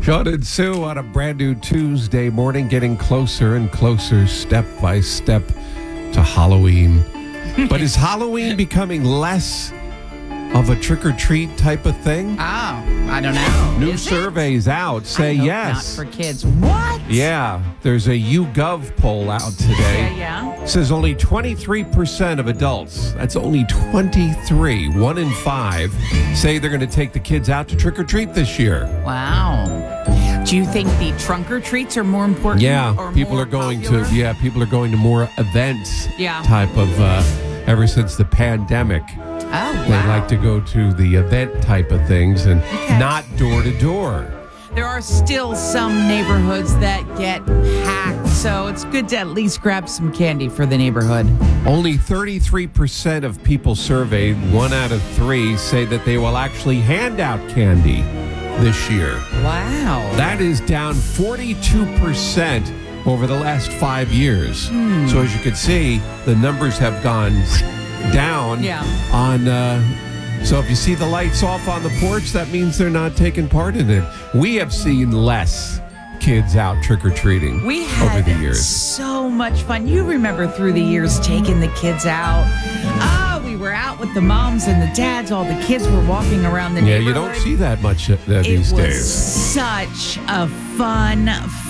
Sean and Sue on a brand new Tuesday morning, getting closer and closer, step by step, to Halloween. But is Halloween becoming less of a trick-or-treat type of thing? Oh, I don't know. New surveys out say I hope yes. Not for kids. What? Yeah, there's a YouGov poll out today. Yeah. It says only 23% of adults, that's only 23, 1 in 5, say they're going to take the kids out to trick-or-treat this year. Wow. Do you think the trunk or treats are more important? Yeah, or people more are going popular? people are going to more events Yeah. type of, ever since the pandemic. Oh, wow. They like to go to the event type of things and not door to door. There are still some neighborhoods that get hacked, so it's good to at least grab some candy for the neighborhood. Only 33% of people surveyed, 1 out of 3, say that they will actually hand out candy this year. Wow. That is down 42% over the last 5 years. So as you can see, the numbers have gone down on so if you see the lights off on the porch, that means they're not taking part in it. We have seen less kids out trick-or-treating We had over the years. so much fun. You remember through the years taking the kids out. We were out with the moms and the dads. All the kids were walking around the neighborhood. You don't see that much these It was days. such a fun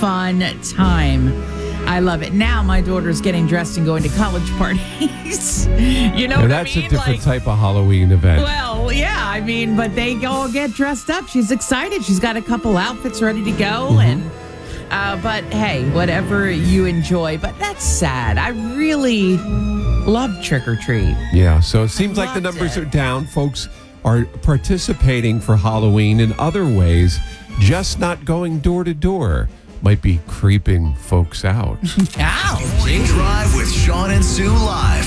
time. I love it. Now my daughter's getting dressed and going to college parties. You know what That's I mean? a different type of Halloween event. Well, yeah, I mean, but they all get dressed up. She's excited. She's got a couple outfits ready to go. And but hey, whatever you enjoy. But that's sad. I really love trick or treat. Yeah, so it seems like the Loved numbers it. are down. Folks are participating for Halloween in other ways, just not going door to door. Might be creeping folks out. Ow, Morning Drive with Sean and Sue live.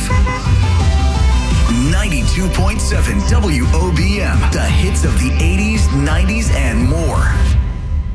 92.7 WOBM. The hits of the 80s, 90s, and more.